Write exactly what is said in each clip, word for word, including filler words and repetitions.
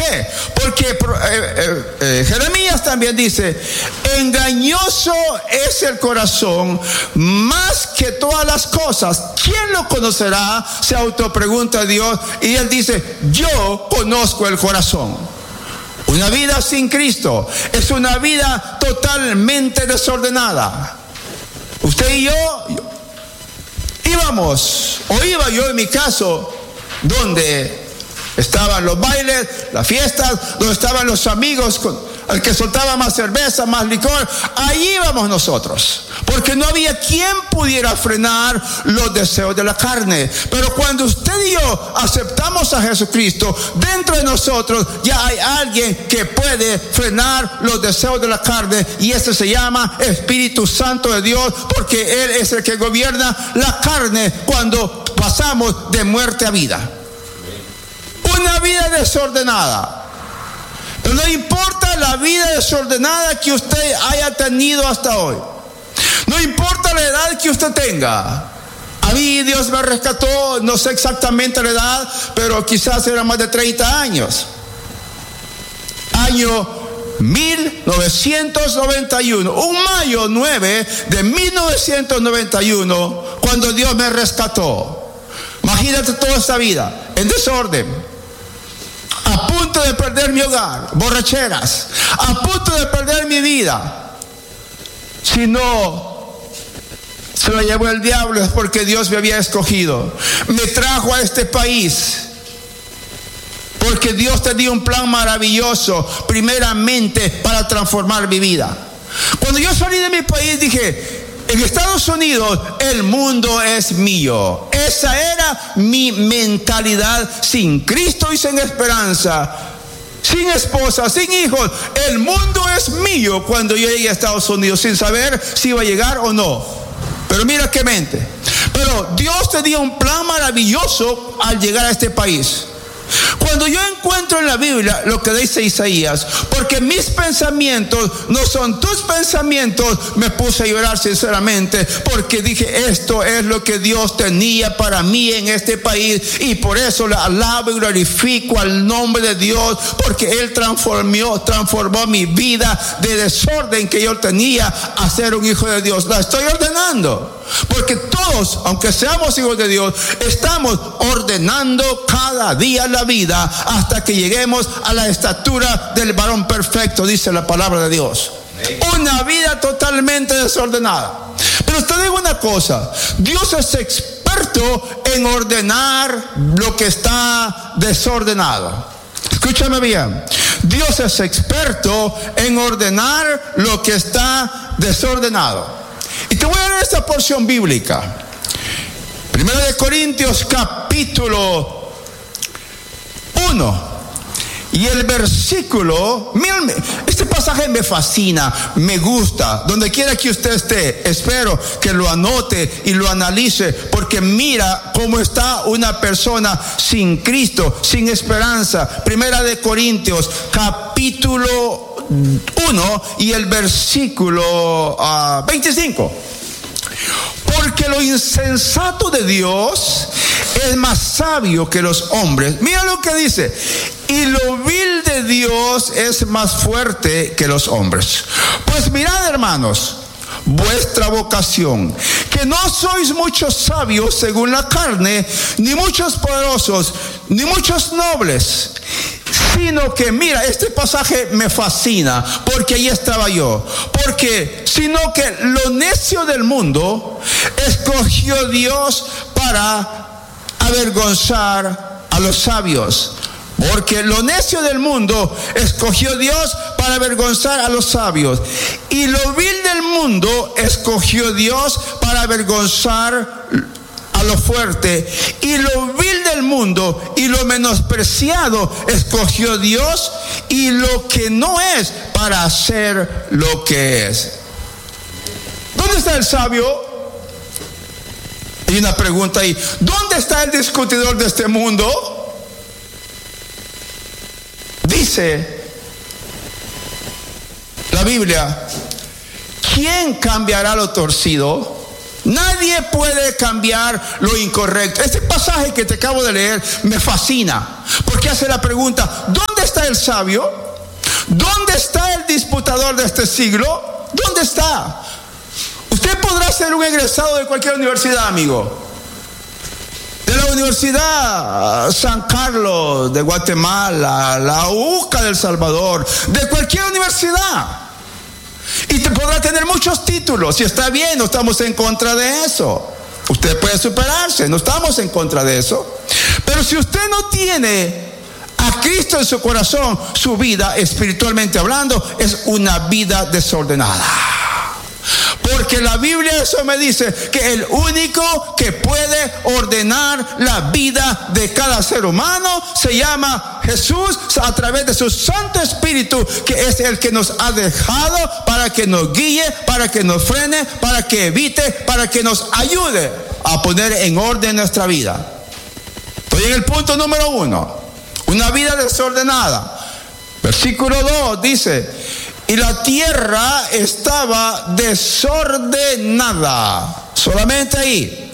qué? Porque eh, eh, eh, Jeremías también dice: engañoso es el corazón más que todas las cosas. ¿Quién lo conocerá? Se autopregunta Dios, y él dice: yo conozco el corazón. Una vida sin Cristo es una vida totalmente desordenada. Usted y yo íbamos, o iba yo en mi caso, donde estaban los bailes, las fiestas, donde estaban los amigos, con, el que soltaba más cerveza, más licor. Allí íbamos nosotros, porque no había quien pudiera frenar los deseos de la carne. Pero cuando usted y yo aceptamos a Jesucristo, dentro de nosotros ya hay alguien que puede frenar los deseos de la carne, y ese se llama Espíritu Santo de Dios, porque Él es el que gobierna la carne cuando pasamos de muerte a vida. Una vida desordenada. Pero no importa la vida desordenada que usted haya tenido hasta hoy. No importa la edad que usted tenga. A mí Dios me rescató, no sé exactamente la edad, pero quizás era más de treinta años. Año mil novecientos noventa y uno, un mayo nueve de mil novecientos noventa y uno, cuando Dios me rescató. Imagínate toda esta vida en desorden, a punto de perder mi hogar, borracheras, a punto de perder mi vida. Si no se lo llevó el diablo, es porque Dios me había escogido. Me trajo a este país porque Dios tenía un plan maravilloso, primeramente para transformar mi vida. Cuando yo salí de mi país dije: en Estados Unidos el mundo es mío. Esa era mi mentalidad. Sin Cristo y sin esperanza, sin esposa, sin hijos, el mundo es mío cuando yo llegué a Estados Unidos, sin saber si iba a llegar o no. Pero mira qué mente. Pero Dios tenía un plan maravilloso al llegar a este país. Cuando yo encuentro en la Biblia lo que dice Isaías: porque mis pensamientos no son tus pensamientos, me puse a llorar sinceramente, porque dije: esto es lo que Dios tenía para mí en este país, y por eso le alabo y glorifico al nombre de Dios, porque Él transformó, transformó mi vida de desorden que yo tenía a ser un hijo de Dios. La estoy ordenando. Porque todos, aunque seamos hijos de Dios, estamos ordenando cada día la vida hasta que lleguemos a la estatura del varón perfecto, dice la palabra de Dios. Una vida totalmente desordenada. Pero te digo una cosa: Dios es experto en ordenar lo que está desordenado. Escúchame bien. Dios es experto en ordenar lo que está desordenado. Y te voy a dar esta porción bíblica. Primera de Corintios capítulo uno. Y el versículo, miren, este pasaje me fascina, me gusta. Donde quiera que usted esté, espero que lo anote y lo analice, porque mira cómo está una persona sin Cristo, sin esperanza. Primera de Corintios capítulo uno y el versículo uh, veinticinco. Porque lo insensato de Dios es más sabio que los hombres. Mira lo que dice: y lo vil de Dios es más fuerte que los hombres. Pues mirad, hermanos, vuestra vocación, que no sois muchos sabios según la carne, ni muchos poderosos, ni muchos nobles, sino que, mira, este pasaje me fascina, porque ahí estaba yo. Porque, sino que lo necio del mundo escogió Dios para avergonzar a los sabios. Porque lo necio del mundo escogió Dios para avergonzar a los sabios, y lo vil del mundo escogió Dios para avergonzar a lo fuerte, y lo vil del mundo y lo menospreciado escogió Dios, y lo que no es, para hacer lo que es. ¿Dónde está el sabio? Hay una pregunta ahí. ¿Dónde está el discutidor de este mundo? Dice la Biblia: ¿quién cambiará lo torcido? Nadie puede cambiar lo incorrecto. Este pasaje que te acabo de leer me fascina, porque hace la pregunta: ¿dónde está el sabio? ¿Dónde está el disputador de este siglo? ¿Dónde está? Usted podrá ser un egresado de cualquier universidad, amigo. De la Universidad San Carlos de Guatemala, la U C A de El Salvador, de cualquier universidad. Y te podrá tener muchos títulos, y está bien, no estamos en contra de eso. Usted puede superarse, no estamos en contra de eso. Pero si usted no tiene a Cristo en su corazón, su vida, espiritualmente hablando, es una vida desordenada. Porque la Biblia eso me dice que el único que puede ordenar la vida de cada ser humano se llama Jesús, a través de su Santo Espíritu, que es el que nos ha dejado para que nos guíe, para que nos frene, para que evite, para que nos ayude a poner en orden nuestra vida. Estoy en el punto número uno. Una vida desordenada. Versículo dos dice: y la tierra estaba desordenada. Solamente ahí.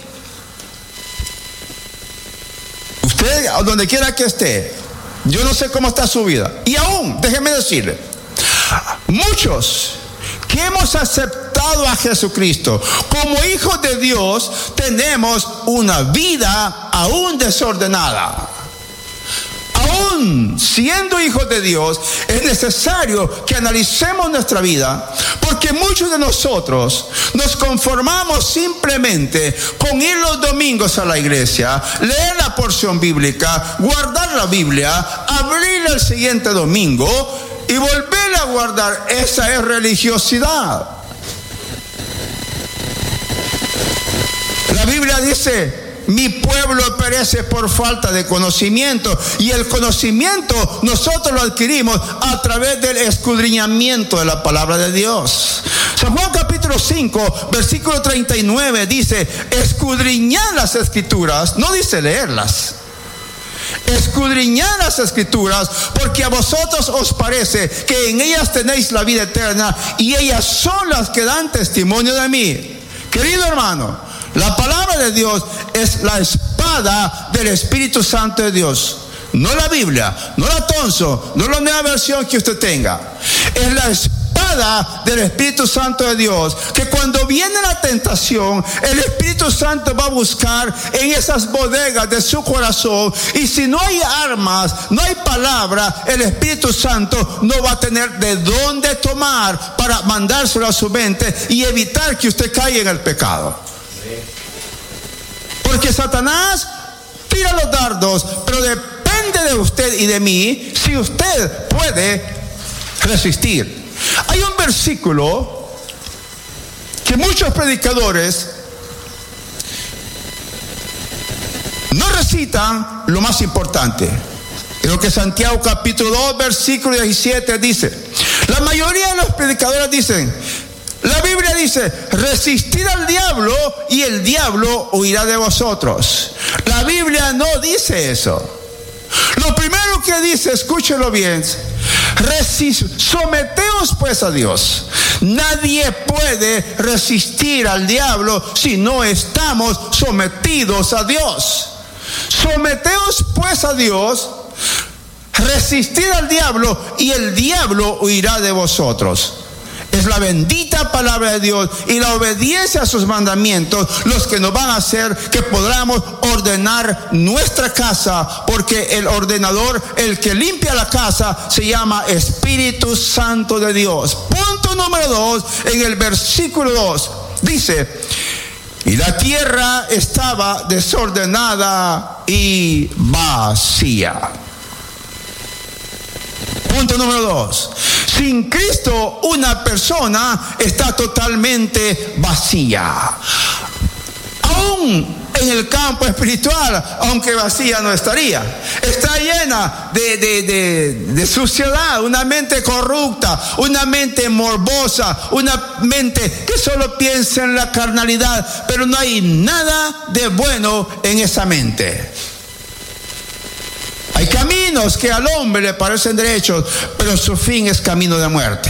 Usted, donde quiera que esté, yo no sé cómo está su vida. Y aún, déjeme decirle, muchos que hemos aceptado a Jesucristo como hijos de Dios, tenemos una vida aún desordenada. Aún siendo hijos de Dios, es necesario que analicemos nuestra vida, porque muchos de nosotros nos conformamos simplemente con ir los domingos a la iglesia, leer la porción bíblica, guardar la Biblia, abrirla el siguiente domingo y volverla a guardar. Esa es religiosidad. La Biblia dice: mi pueblo perece por falta de conocimiento. Y el conocimiento nosotros lo adquirimos a través del escudriñamiento de la palabra de Dios. San Juan capítulo cinco, versículo treinta y nueve dice: escudriñad las escrituras. No dice leerlas. Escudriñad las escrituras, porque a vosotros os parece que en ellas tenéis la vida eterna, y ellas son las que dan testimonio de mí. Querido hermano, la palabra de Dios es la espada del Espíritu Santo de Dios. No la Biblia, no la Tonso, no la nueva versión que usted tenga. Es la espada del Espíritu Santo de Dios, que cuando viene la tentación, el Espíritu Santo va a buscar en esas bodegas de su corazón. Y si no hay armas, no hay palabra, el Espíritu Santo no va a tener de dónde tomar para mandárselo a su mente y evitar que usted caiga en el pecado. Porque Satanás tira los dardos, pero depende de usted y de mí si usted puede resistir. Hay un versículo que muchos predicadores no recitan, lo más importante. En lo que Santiago capítulo dos, versículo diecisiete dice. La mayoría de los predicadores dicen: la Biblia dice: resistid al diablo y el diablo huirá de vosotros. La Biblia no dice eso. Lo primero que dice, escúchelo bien: resist, someteos pues a Dios. Nadie puede resistir al diablo si no estamos sometidos a Dios. Someteos pues a Dios, resistid al diablo y el diablo huirá de vosotros. Es la bendita palabra de Dios y la obediencia a sus mandamientos los que nos van a hacer que podamos ordenar nuestra casa, porque el ordenador, el que limpia la casa, se llama Espíritu Santo de Dios. Punto número dos, en el versículo dos, dice: y la tierra estaba desordenada y vacía. Punto número dos. Sin Cristo, una persona está totalmente vacía. Aún en el campo espiritual, aunque vacía no estaría. Está llena de, de, de, de suciedad, una mente corrupta, una mente morbosa, una mente que solo piensa en la carnalidad, pero no hay nada de bueno en esa mente. Hay caminos que al hombre le parecen derechos, pero su fin es camino de muerte.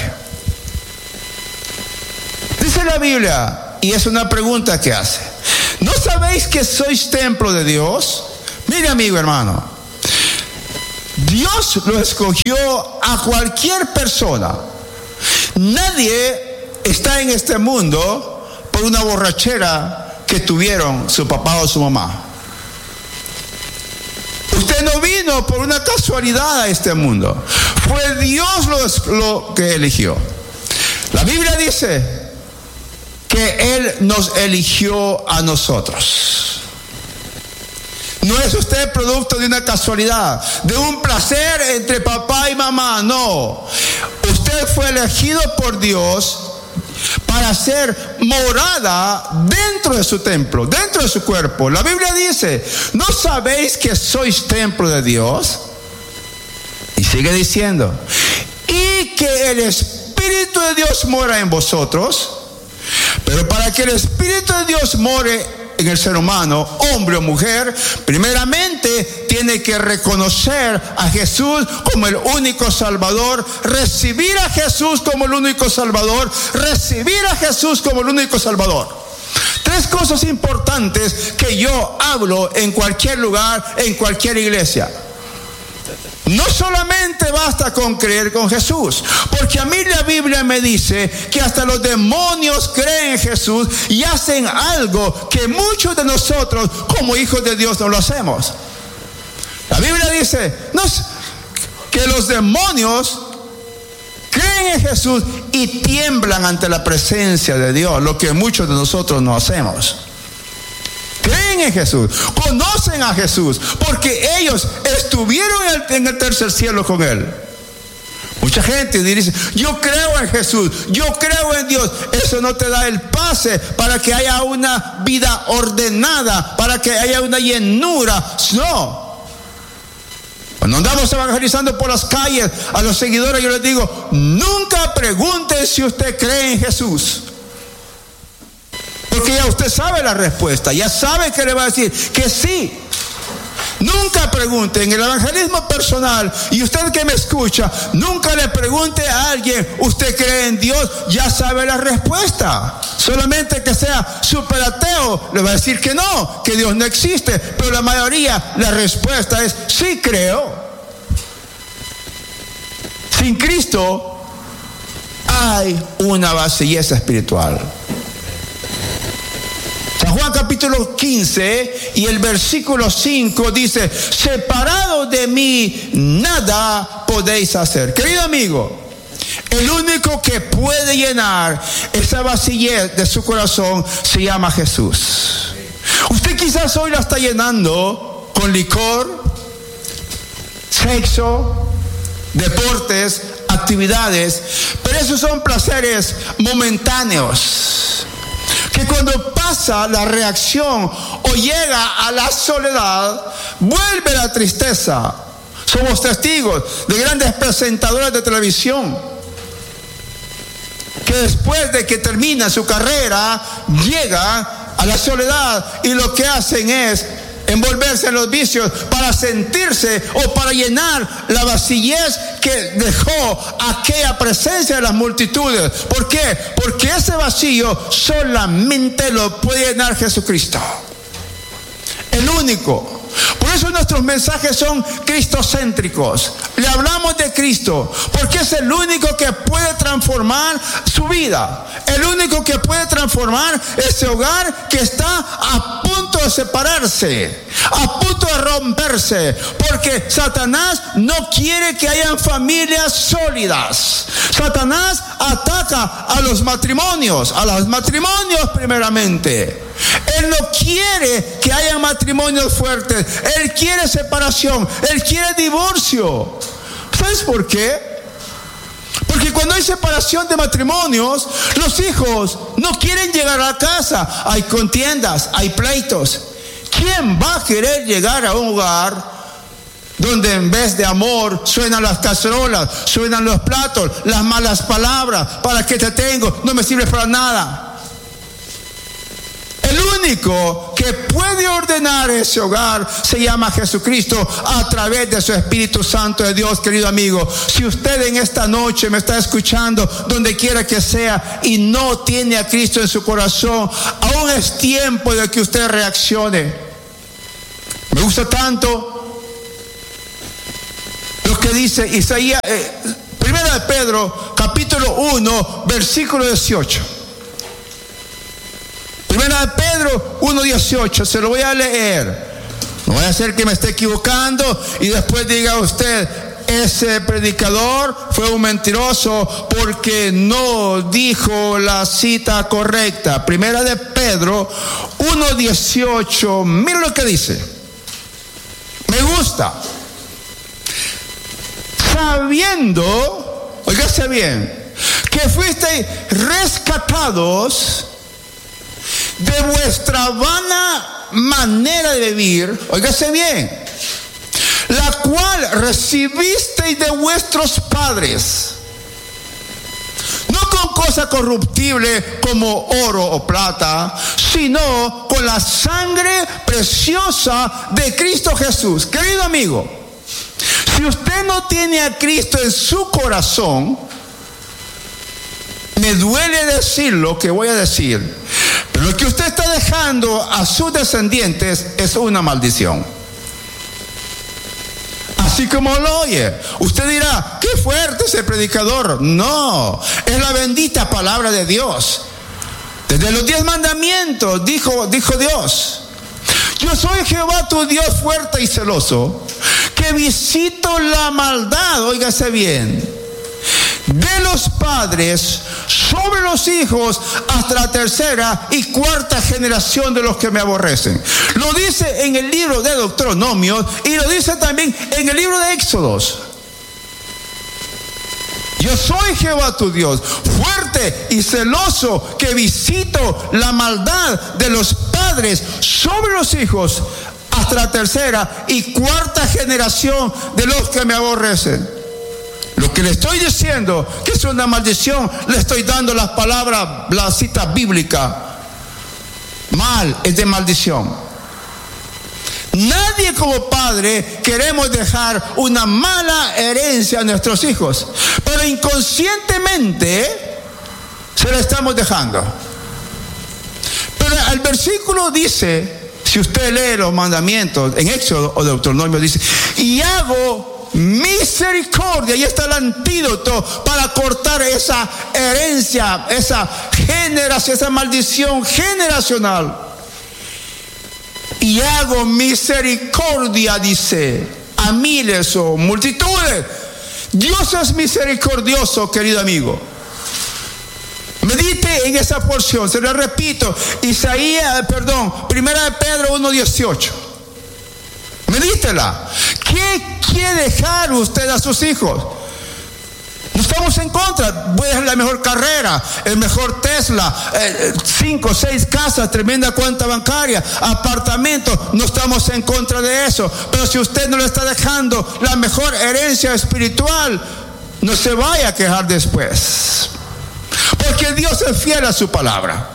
Dice la Biblia, y es una pregunta que hace: ¿no sabéis que sois templo de Dios? Mire, amigo hermano, Dios lo escogió a cualquier persona. Nadie está en este mundo por una borrachera que tuvieron su papá o su mamá. Usted no vino por una casualidad a este mundo. Fue Dios lo, lo que eligió. La Biblia dice que Él nos eligió a nosotros. No es usted producto de una casualidad, de un placer entre papá y mamá, no. Usted fue elegido por Dios para ser morada dentro de su templo, dentro de su cuerpo. La Biblia dice, ¿no sabéis que sois templo de Dios? Y sigue diciendo, y que el Espíritu de Dios mora en vosotros. Pero para que el Espíritu de Dios more en el ser humano, hombre o mujer, primeramente tiene que reconocer a Jesús como el único Salvador, recibir a Jesús como el único Salvador, recibir a Jesús como el único Salvador. Tres cosas importantes que yo hablo en cualquier lugar, en cualquier iglesia. No solamente basta con creer con Jesús, porque a mí la Biblia me dice que hasta los demonios creen en Jesús y hacen algo que muchos de nosotros como hijos de Dios no lo hacemos. La Biblia dice no, que los demonios creen en Jesús y tiemblan ante la presencia de Dios, lo que muchos de nosotros no hacemos. Creen en Jesús, conocen a Jesús, porque ellos estuvieron en el, en el tercer cielo con Él. Mucha gente dice, yo creo en Jesús, yo creo en Dios. Eso no te da el pase para que haya una vida ordenada, para que haya una llenura. No. Cuando andamos evangelizando por las calles a los seguidores, yo les digo, nunca pregunten si usted cree en Jesús. Porque ya usted sabe la respuesta, ya sabe que le va a decir que sí. Nunca pregunte en el evangelismo personal, y usted que me escucha, nunca le pregunte a alguien, ¿usted cree en Dios? Ya sabe la respuesta. Solamente que sea súper ateo, le va a decir que no, que Dios no existe. Pero la mayoría, la respuesta es, sí creo. Sin Cristo hay una vacillez espiritual. San Juan capítulo quince y el versículo cinco dice, separado de mí nada podéis hacer. Querido amigo, el único que puede llenar esa vacillez de su corazón se llama Jesús. Usted quizás hoy la está llenando con licor, sexo, deportes, actividades, pero esos son placeres momentáneos, que cuando pasa la reacción o llega a la soledad, vuelve la tristeza. Somos testigos de grandes presentadores de televisión que después de que termina su carrera, llega a la soledad y lo que hacen es envolverse en los vicios para sentirse o para llenar la vacillez que dejó aquella presencia de las multitudes. ¿Por qué? Porque ese vacío solamente lo puede llenar Jesucristo, el único. Por eso nuestros mensajes son cristocéntricos. Le hablamos de Cristo porque es el único que puede transformar su vida, el único que puede transformar ese hogar que está a punto de separarse, a punto de romperse, porque Satanás no quiere que hayan familias sólidas. Satanás ataca a los matrimonios, a los matrimonios primeramente. Él no quiere que haya matrimonios fuertes. Él quiere separación. Él quiere divorcio. ¿Sabes por qué? Porque cuando hay separación de matrimonios, los hijos no quieren llegar a casa. Hay contiendas, hay pleitos. ¿Quién va a querer llegar a un hogar donde en vez de amor suenan las cacerolas, suenan los platos, las malas palabras? ¿Para qué te tengo? No me sirve para nada. El único que puede ordenar ese hogar se llama Jesucristo a través de su Espíritu Santo de Dios. Querido amigo, si usted en esta noche me está escuchando donde quiera que sea y no tiene a Cristo en su corazón, aún es tiempo de que usted reaccione. Me gusta tanto que dice Isaías, eh, primera de Pedro, capítulo uno, versículo dieciocho. Primera de Pedro uno, dieciocho, se lo voy a leer. No voy a hacer que me esté equivocando y después diga usted, ese predicador fue un mentiroso porque no dijo la cita correcta. Primera de Pedro uno, dieciocho, mira lo que dice. Me gusta. Sabiendo, óigase bien, que fuisteis rescatados de vuestra vana manera de vivir, óigase bien, la cual recibisteis de vuestros padres, no con cosa corruptible como oro o plata, sino con la sangre preciosa de Cristo Jesús. Querido amigo, si usted no tiene a Cristo en su corazón, me duele decir lo que voy a decir, pero lo que usted está dejando a sus descendientes es una maldición. Así como lo oye, usted dirá, qué fuerte ese predicador. No, es la bendita palabra de Dios. Desde los diez mandamientos dijo, dijo Dios: yo soy Jehová tu Dios fuerte y celoso, que visito la maldad, óigase bien, de los padres sobre los hijos hasta la tercera y cuarta generación de los que me aborrecen. Lo dice en el libro de Deuteronomio y lo dice también en el libro de Éxodos. Yo soy Jehová tu Dios, fuerte y celoso, que visito la maldad de los padres sobre los hijos hasta la tercera y cuarta generación de los que me aborrecen. Lo que le estoy diciendo que es una maldición, le estoy dando las palabras, la cita bíblica. Mal es de maldición. Nadie como padre queremos dejar una mala herencia a nuestros hijos, pero inconscientemente se la estamos dejando. Pero el versículo dice, si usted lee los mandamientos en Éxodo o Deuteronomio, dice: y hago misericordia. Y está el antídoto para cortar esa herencia, esa generación, esa maldición generacional. Y hago misericordia, dice, a miles o multitudes. Dios es misericordioso, querido amigo. Medite en esa porción, se lo repito, Isaías, perdón, primera de Pedro uno, dieciocho. Medítela. ¿Qué quiere dejar usted a sus hijos? No estamos en contra. Voy a dejar la mejor carrera, el mejor Tesla, eh, cinco, seis casas, tremenda cuenta bancaria, apartamentos. No estamos en contra de eso. Pero si usted no le está dejando la mejor herencia espiritual, no se vaya a quejar después. Porque Dios es fiel a su palabra.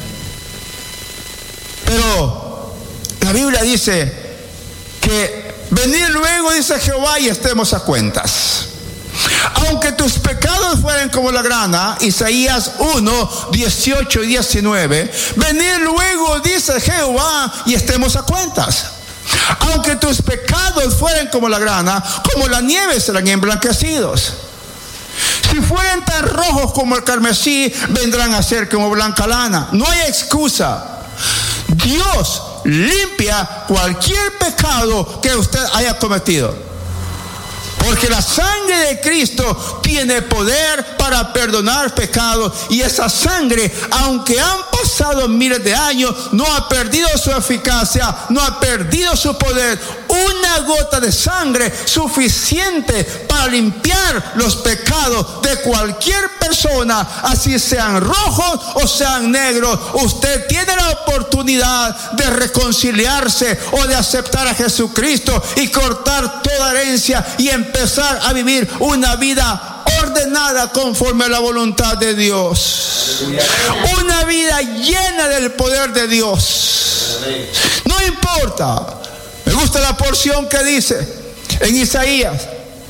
Pero la Biblia dice que venid luego, dice Jehová, y estemos a cuentas. Aunque tus pecados fueren como la grana, Isaías uno, dieciocho y diecinueve, venid luego, dice Jehová, y estemos a cuentas. Aunque tus pecados fueren como la grana, como la nieve serán emblanquecidos. Si fueren tan rojos como el carmesí, vendrán a ser como blanca lana. No hay excusa. Dios limpia cualquier pecado que usted haya cometido, porque la sangre de Cristo tiene poder para perdonar pecados, y esa sangre, aunque han pasado miles de años, no ha perdido su eficacia, no ha perdido su poder. Una gota de sangre suficiente para limpiar los pecados de cualquier persona, así sean rojos o sean negros. Usted tiene la oportunidad de reconciliarse o de aceptar a Jesucristo y cortar toda herencia y empezar a vivir una vida ordenada conforme a la voluntad de Dios. Una vida llena del poder de Dios. No importa. Me gusta la porción que dice en Isaías: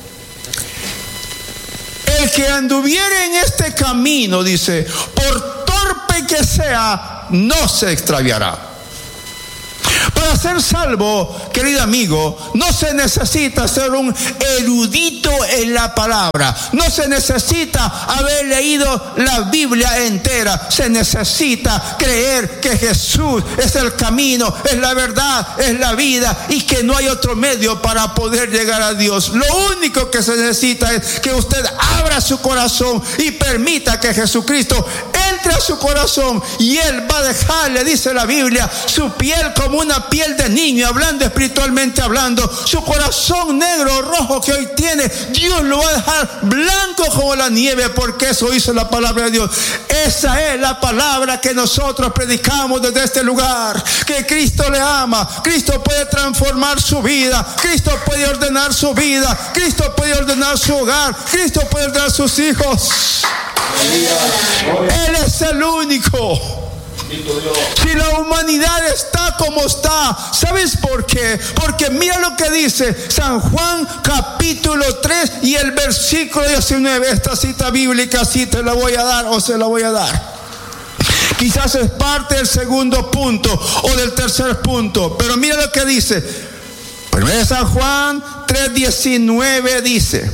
el que anduviere en este camino, dice, por torpe que sea, no se extraviará. Para ser salvo, querido amigo, no se necesita ser un erudito en la palabra. No se necesita haber leído la Biblia entera. Se necesita creer que Jesús es el camino, es la verdad, es la vida y que no hay otro medio para poder llegar a Dios. Lo único que se necesita es que usted abra su corazón y permita que Jesucristo entre a su corazón y Él va a dejarle, dice la Biblia, su piel como una piel de niño, hablando espiritualmente hablando. Su corazón negro o rojo que hoy tiene, Dios lo va a dejar blanco como la nieve, porque eso hizo la palabra de Dios. Esa es la palabra que nosotros predicamos desde este lugar, que Cristo le ama. Cristo puede transformar su vida, Cristo puede ordenar su vida, Cristo puede ordenar su hogar, Cristo puede ordenar sus hijos. Él es el único. Si la humanidad está como está, ¿sabes por qué? Porque mira lo que dice San Juan capítulo tres y el versículo diecinueve. Esta cita bíblica, si te la voy a dar o se la voy a dar. Quizás es parte del segundo punto o del tercer punto, pero mira lo que dice. Primero San Juan tres diecinueve dice: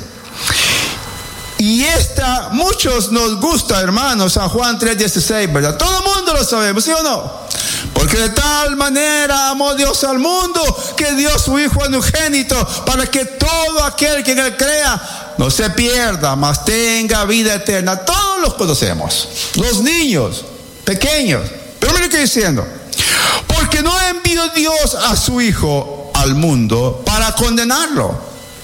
y esta, muchos nos gusta, hermanos, San Juan tres dieciséis, ¿verdad? Todo el mundo lo sabemos, ¿sí o no? Porque de tal manera amó Dios al mundo, que dio su Hijo unigénito, para que todo aquel que en Él crea no se pierda, mas tenga vida eterna. Todos los conocemos, los niños pequeños. Pero mire que diciendo: porque no envió Dios a su Hijo al mundo para condenarlo.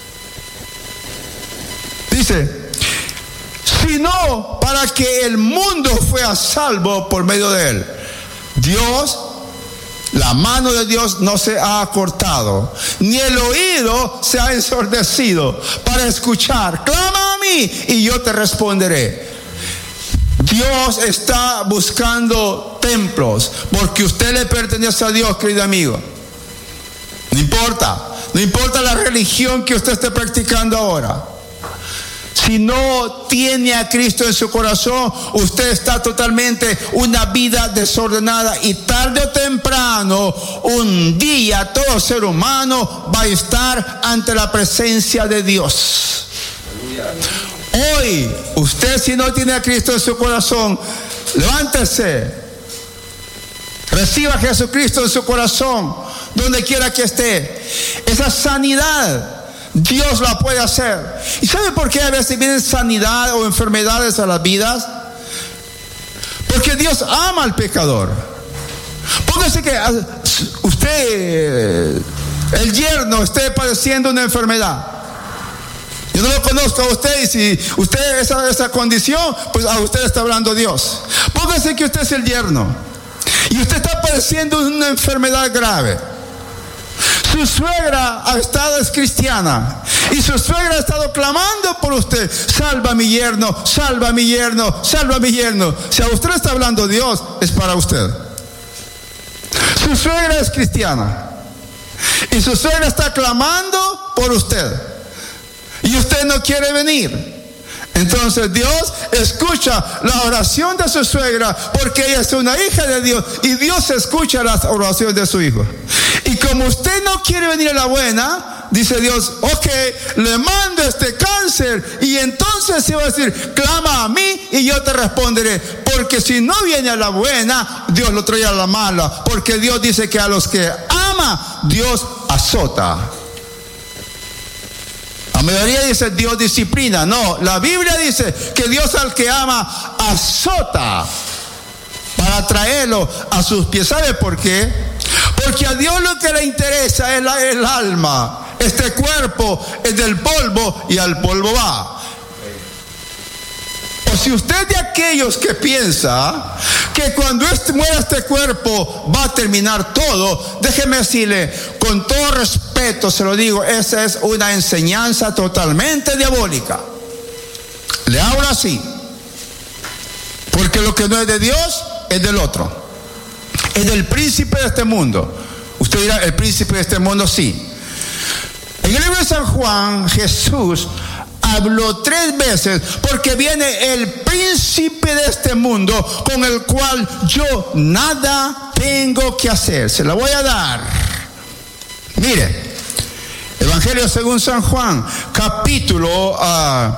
Dice: sino para que el mundo fuera salvo por medio de Él. Dios, la mano de Dios no se ha acortado, ni el oído se ha ensordecido para escuchar. Clama a mí y yo te responderé. Dios está buscando templos, porque usted le pertenece a Dios, querido amigo. No importa, no importa la religión que usted esté practicando ahora. Si no tiene a Cristo en su corazón, usted está totalmente una vida desordenada, y tarde o temprano, un día, todo ser humano va a estar ante la presencia de Dios. Hoy, usted, si no tiene a Cristo en su corazón, levántese, reciba a Jesucristo en su corazón, donde quiera que esté. Esa sanidad Dios la puede hacer. ¿Y sabe por qué a veces vienen sanidad o enfermedades a las vidas? Porque Dios ama al pecador. Póngase que usted, el yerno, esté padeciendo una enfermedad. Yo no lo conozco a usted, y si usted es esa, esa condición, pues a usted está hablando Dios. Póngase que usted es el yerno y usted está padeciendo una enfermedad grave. Su suegra ha estado, es cristiana, y su suegra ha estado clamando por usted: salva a mi yerno, salva a mi yerno, salva a mi yerno. Si a usted está hablando Dios, es para usted. Su suegra es cristiana y su suegra está clamando por usted, y usted no quiere venir. Entonces Dios escucha la oración de su suegra, porque ella es una hija de Dios, y Dios escucha las oraciones de su hijo. Y como usted no quiere venir a la buena, dice Dios: ok, le mando este cáncer, y entonces se va a decir: clama a mí y yo te responderé. Porque si no viene a la buena, Dios lo trae a la mala, porque Dios dice que a los que ama, Dios azota. La mayoría dice Dios disciplina. No, la Biblia dice que Dios al que ama azota para traerlo a sus pies. ¿Sabe por qué? Porque a Dios lo que le interesa es la, el alma. Este cuerpo es del polvo y al polvo va. O si usted es de aquellos que piensa que cuando este, muera este cuerpo va a terminar todo, déjeme decirle, con todo respeto se lo digo, esa es una enseñanza totalmente diabólica. Le hablo así, porque lo que no es de Dios es del otro, es del príncipe de este mundo. Usted dirá: el príncipe de este mundo, sí. En el libro de San Juan, Jesús habló tres veces: porque viene el príncipe de este mundo, con el cual yo nada tengo que hacer. Se la voy a dar. Mire, Evangelio según San Juan, capítulo uh,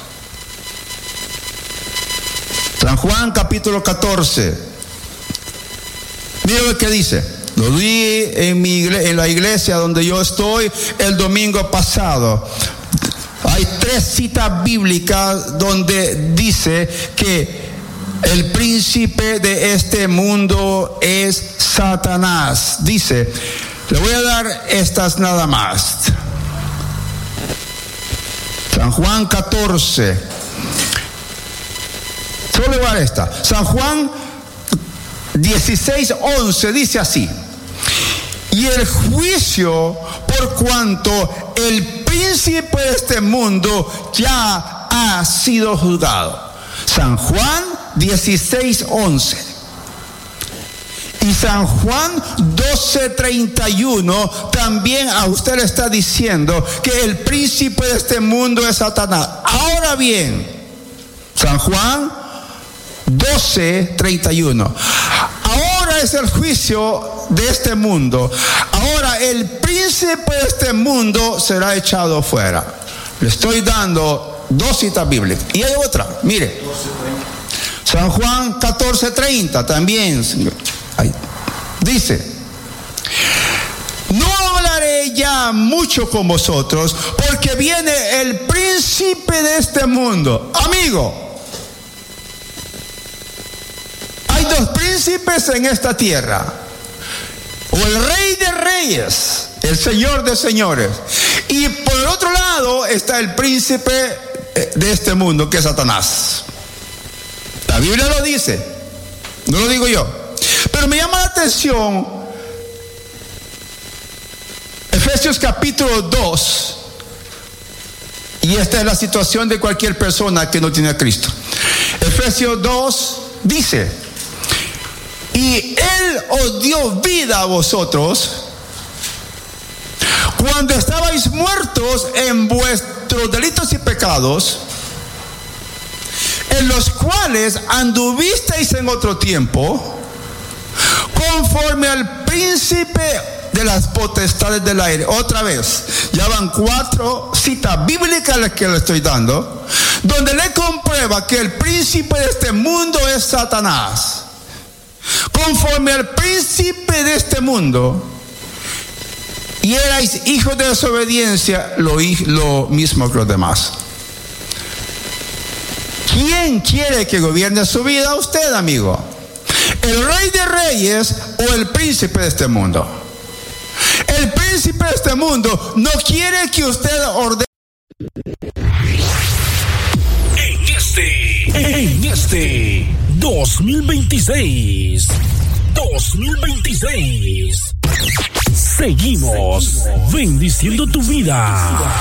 San Juan capítulo catorce. Mire lo que dice. Lo vi en, mi, en la iglesia donde yo estoy el domingo pasado. Hay tres citas bíblicas donde dice que el príncipe de este mundo es Satanás. Dice, le voy a dar estas nada más. San Juan catorce. Solo le voy a dar esta. San Juan dieciséis once dice así: y el juicio por cuanto el príncipe de este mundo ya ha sido juzgado. San Juan dieciséis once. Y San Juan doce treinta y uno también a usted le está diciendo que el príncipe de este mundo es Satanás. Ahora bien, San Juan doce treinta y uno. Ahora es el juicio de este mundo. Ahora el príncipe de este mundo será echado fuera. Le estoy dando dos citas bíblicas. Y hay otra, mire. San Juan catorce treinta también. Ahí. Dice: no hablaré ya mucho con vosotros, porque viene el príncipe de este mundo. Amigo, hay dos príncipes en esta tierra: o el rey de reyes, el señor de señores, y por el otro lado está el príncipe de este mundo, que es Satanás. La Biblia lo dice, no lo digo yo. Pero me llama la atención Efesios capítulo dos, y esta es la situación de cualquier persona que no tiene a Cristo. Efesios dos dice: y Él os dio vida a vosotros cuando estabais muertos en vuestros delitos y pecados, en los cuales anduvisteis en otro tiempo, conforme al príncipe de las potestades del aire. Otra vez, ya van cuatro citas bíblicas las que le estoy dando, donde le comprueba que el príncipe de este mundo es Satanás. Conforme al príncipe de este mundo, y erais hijos de desobediencia, lo, lo mismo que los demás. ¿Quién quiere que gobierne su vida? Usted, amigo. ¿El rey de reyes o el príncipe de este mundo? El príncipe de este mundo no quiere que usted ordene. En este, en este dos mil veintiséis, dos mil veintiséis, seguimos bendiciendo tu vida.